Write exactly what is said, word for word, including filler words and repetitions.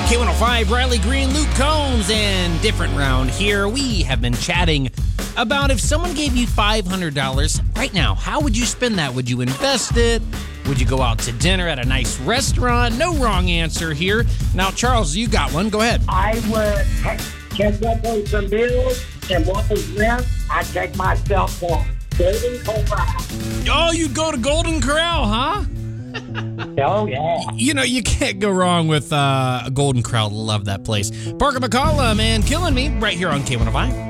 K one oh five, Riley Green, Luke Combs, and different round here. We have been chatting about if someone gave you five hundred dollars right now, how would you spend that? Would you invest it? Would you go out to dinner at a nice restaurant? No wrong answer here. Now, Charles, you got one. Go ahead. I would catch up on some bills, and what was left, I'd take myself to Golden Corral. Oh, you'd go to Golden Corral, huh? Oh, yeah. You know, you can't go wrong with uh, a Golden Corral. Love that place. Parker McCollum and Killing Me right here on K one oh five.